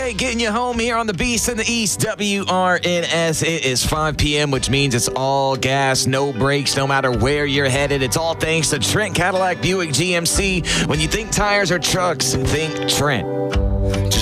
Day, getting you home here on the Beast in the East, WRNS. It is 5 p.m., which means it's all gas, no brakes, no matter where you're headed. It's all thanks to Trent Cadillac Buick GMC. When you think tires or trucks, think Trent.